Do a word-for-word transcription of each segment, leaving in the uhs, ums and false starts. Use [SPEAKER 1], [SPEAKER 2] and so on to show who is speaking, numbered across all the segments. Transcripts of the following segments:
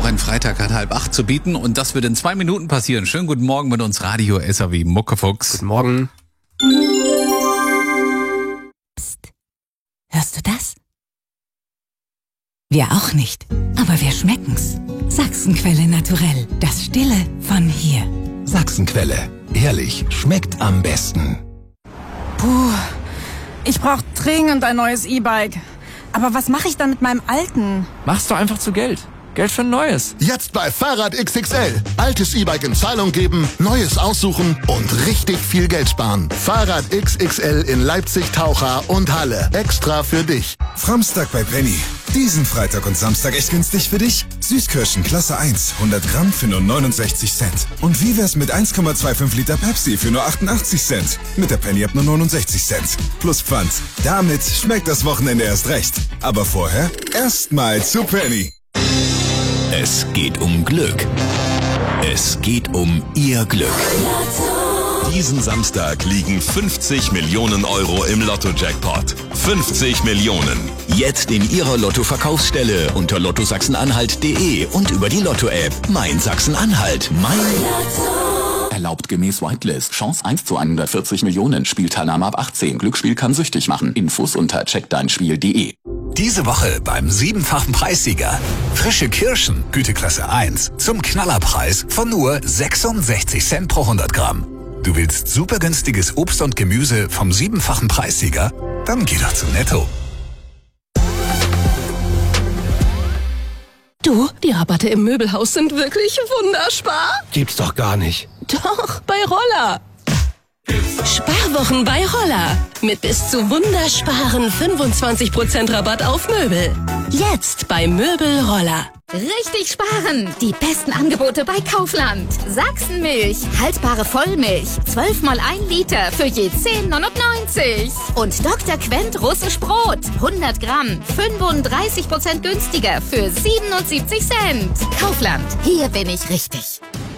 [SPEAKER 1] auch ein Freitag hat halb acht zu bieten und das wird in zwei Minuten passieren. Schönen guten Morgen mit uns Radio S R W Muckefuchs.
[SPEAKER 2] Guten Morgen.
[SPEAKER 3] Psst. Hörst du das? Wir auch nicht, aber wir schmecken's. Sachsenquelle Naturell, das Stille von hier.
[SPEAKER 4] Sachsenquelle, ehrlich, schmeckt am besten.
[SPEAKER 5] Puh, ich brauch dringend ein neues E-Bike. Aber was mache ich dann mit meinem alten?
[SPEAKER 2] Mach's doch einfach zu Geld. Geld für ein neues.
[SPEAKER 6] Jetzt bei Fahrrad X X L. Altes E-Bike in Zahlung geben, neues aussuchen und richtig viel Geld sparen. Fahrrad X X L in Leipzig, Taucha und Halle. Extra für dich.
[SPEAKER 7] Framstag bei Penny. Diesen Freitag und Samstag echt günstig für dich. Süßkirschen Klasse eins, hundert Gramm für nur neunundsechzig Cent. Und wie wär's mit eins Komma fünfundzwanzig Liter Pepsi für nur achtundachtzig Cent? Mit der Penny ab nur neunundsechzig Cent. Plus Pfand. Damit schmeckt das Wochenende erst recht. Aber vorher erstmal zu Penny.
[SPEAKER 4] Es geht um Glück. Es geht um Ihr Glück. Diesen Samstag liegen fünfzig Millionen Euro im Lotto-Jackpot. fünfzig Millionen. Jetzt in Ihrer Lotto-Verkaufsstelle unter lotto sachsen-anhalt punkt de und über die Lotto-App. Mein Sachsen-Anhalt. Mein Lotto.
[SPEAKER 8] Erlaubt gemäß Whitelist. Chance eins zu hundertvierzig Millionen. Spielteilnahme ab achtzehn. Glücksspiel kann süchtig machen. Infos unter check dein spiel punkt de.
[SPEAKER 4] Diese Woche beim siebenfachen Preissieger. Frische Kirschen, Güteklasse eins, zum Knallerpreis von nur sechsundsechzig Cent pro hundert Gramm. Du willst super günstiges Obst und Gemüse vom siebenfachen Preissieger? Dann geh doch zu Netto.
[SPEAKER 9] Du, die Rabatte im Möbelhaus sind wirklich wunderbar.
[SPEAKER 2] Gibt's doch gar nicht.
[SPEAKER 9] Doch, bei Roller. Sparwochen bei Roller. Mit bis zu wundersparen fünfundzwanzig Prozent Rabatt auf Möbel. Jetzt bei Möbel Roller.
[SPEAKER 10] Richtig sparen! Die besten Angebote bei Kaufland. Sachsenmilch, haltbare Vollmilch, zwölf mal ein Liter für je zehn neunundneunzig. Und Doktor Quent russisch Brot, hundert Gramm, fünfunddreißig Prozent günstiger für siebenundsiebzig Cent. Kaufland, hier bin ich richtig.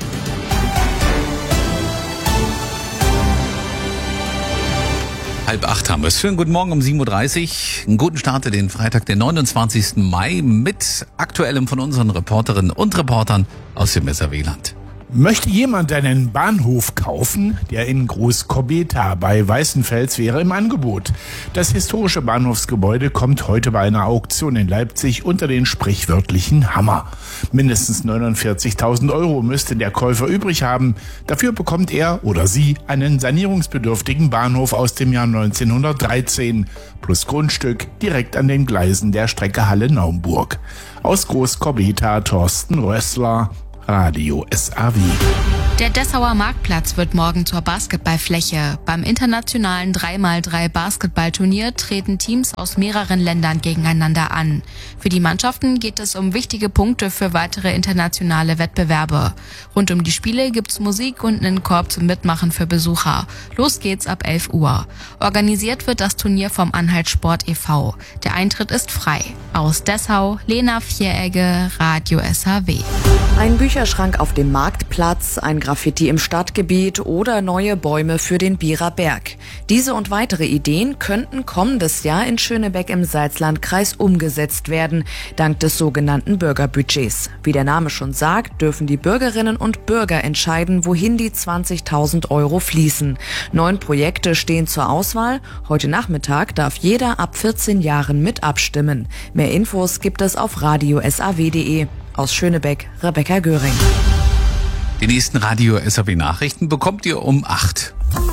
[SPEAKER 1] Halb acht haben wir es. Schönen guten Morgen um sieben Uhr dreißig. Einen guten Start in den Freitag, den neunundzwanzigsten Mai mit Aktuellem von unseren Reporterinnen und Reportern aus dem S R W-Land.
[SPEAKER 11] Möchte jemand einen Bahnhof kaufen? Der in Groß-Kobeta bei Weißenfels wäre im Angebot. Das historische Bahnhofsgebäude kommt heute bei einer Auktion in Leipzig unter den sprichwörtlichen Hammer. Mindestens neunundvierzigtausend Euro müsste der Käufer übrig haben. Dafür bekommt er oder sie einen sanierungsbedürftigen Bahnhof aus dem Jahr neunzehnhundertdreizehn plus Grundstück direkt an den Gleisen der Strecke Halle-Naumburg. Aus Groß-Kobeta Thorsten Rössler, Radio S R W.
[SPEAKER 12] Der Dessauer Marktplatz wird morgen zur Basketballfläche. Beim internationalen drei mal drei Basketballturnier treten Teams aus mehreren Ländern gegeneinander an. Für die Mannschaften geht es um wichtige Punkte für weitere internationale Wettbewerbe. Rund um die Spiele gibt's Musik und einen Korb zum Mitmachen für Besucher. Los geht's ab elf Uhr. Organisiert wird das Turnier vom Anhalt Sport e V. Der Eintritt ist frei. Aus Dessau, Lena Vieregge, Radio S R W.
[SPEAKER 13] Ein Bücherschrank auf dem Marktplatz, ein Graffiti im Stadtgebiet oder neue Bäume für den Bierer Berg. Diese und weitere Ideen könnten kommendes Jahr in Schönebeck im Salzlandkreis umgesetzt werden, dank des sogenannten Bürgerbudgets. Wie der Name schon sagt, dürfen die Bürgerinnen und Bürger entscheiden, wohin die zwanzigtausend Euro fließen. Neun Projekte stehen zur Auswahl. Heute Nachmittag darf jeder ab vierzehn Jahren mit abstimmen. Mehr Infos gibt es auf radio s a w punkt de. Aus Schönebeck, Rebecca Göring.
[SPEAKER 1] Die nächsten Radio S R W Nachrichten bekommt ihr um acht.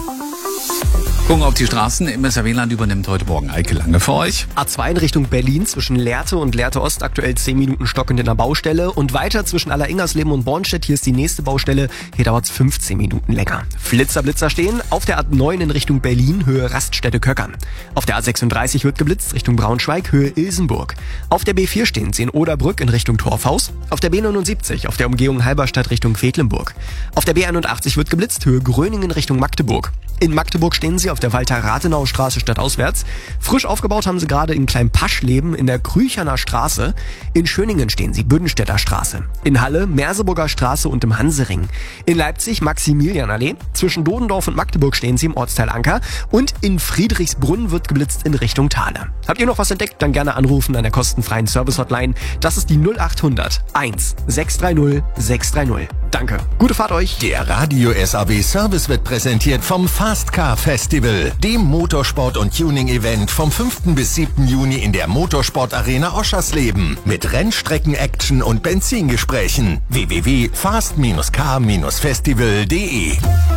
[SPEAKER 1] Gucken auf die Straßen. Im S R W-Land übernimmt heute Morgen Eike Lange für euch.
[SPEAKER 2] A zwei in Richtung Berlin zwischen Lehrte und Lehrte Ost aktuell zehn Minuten stockend in der Baustelle. Und weiter zwischen Alleringers-Leben und Bornstedt. Hier ist die nächste Baustelle. Hier dauert es fünfzehn Minuten länger. Flitzer, Blitzer stehen. Auf der A neun in Richtung Berlin, Höhe Raststätte-Köckern. Auf der A sechsunddreißig wird geblitzt, Richtung Braunschweig, Höhe Ilsenburg. Auf der B vier stehen sie in Oderbrück in Richtung Torfhaus. Auf der B neunundsiebzig auf der Umgehung Halberstadt Richtung Quedlinburg. Auf der B einundachtzig wird geblitzt, Höhe Gröningen Richtung Magdeburg. In Magdeburg stehen sie auf der Walter-Rathenau-Straße stadtauswärts. Frisch aufgebaut haben sie gerade in Klein-Paschleben in der Krücherner Straße. In Schöningen stehen sie, Büdenstädter Straße. In Halle, Merseburger Straße und im Hansering. In Leipzig, Maximilianallee. Zwischen Dodendorf und Magdeburg stehen sie im Ortsteil Anker. Und in Friedrichsbrunn wird geblitzt in Richtung Thale. Habt ihr noch was entdeckt? Dann gerne anrufen an der kostenfreien Service-Hotline. Das ist die null acht hundert eins sechs drei null sechs drei null. Danke. Gute Fahrt euch.
[SPEAKER 14] Der Radio S A W Service wird präsentiert vom Fast Car Festival, dem Motorsport- und Tuning-Event vom fünften bis siebten Juni in der Motorsport-Arena Oschersleben. Mit Rennstrecken-Action und Benzingesprächen. w w w punkt fast car festival punkt de.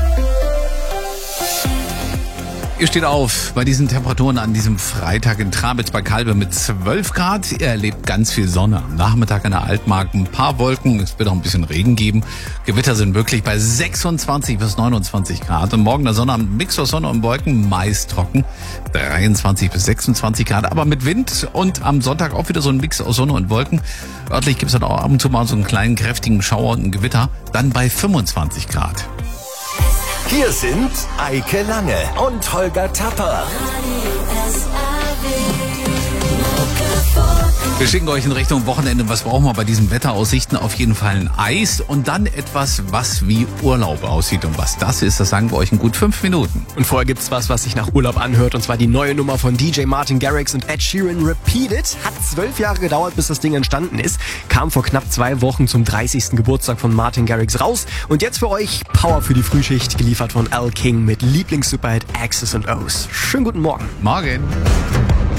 [SPEAKER 1] Ihr steht auf bei diesen Temperaturen an diesem Freitag in Trabitz bei Kalbe mit zwölf Grad. Ihr erlebt ganz viel Sonne. Am Nachmittag an der Altmark ein paar Wolken. Es wird auch ein bisschen Regen geben. Gewitter sind möglich bei sechsundzwanzig bis neunundzwanzig Grad. Und morgen der Sonnabend Mix aus Sonne und Wolken, meist trocken. dreiundzwanzig bis sechsundzwanzig Grad, aber mit Wind. Und am Sonntag auch wieder so ein Mix aus Sonne und Wolken. Örtlich gibt es dann auch ab und zu mal so einen kleinen kräftigen Schauer und ein Gewitter. Dann bei fünfundzwanzig Grad.
[SPEAKER 14] Hier sind Eike Lange und Holger Tapper.
[SPEAKER 1] Wir schicken euch in Richtung Wochenende. Was brauchen wir bei diesen Wetteraussichten? Auf jeden Fall ein Eis und dann etwas, was wie Urlaub aussieht. Und was das ist, das sagen wir euch in gut fünf Minuten.
[SPEAKER 2] Und vorher gibt's was, was sich nach Urlaub anhört. Und zwar die neue Nummer von D J Martin Garrix und Ed Sheeran, Repeat It. Hat zwölf Jahre gedauert, bis das Ding entstanden ist. Kam vor knapp zwei Wochen zum dreißigsten Geburtstag von Martin Garrix raus. Und jetzt für euch Power für die Frühschicht, geliefert von Al King mit Lieblings-Superhit X's und O's. Schönen guten Morgen.
[SPEAKER 1] Morgen.